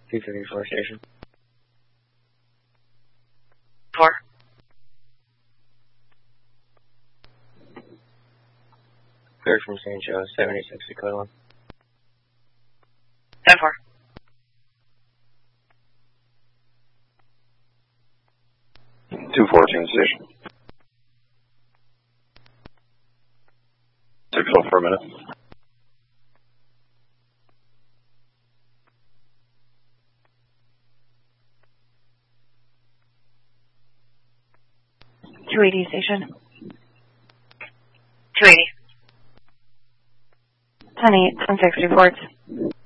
234 station. 4. Clear from St. Joe, 76 equivalent. 10-4. Station. 6-0 for a minute. Station. 280. 10-8, 10-6 reports.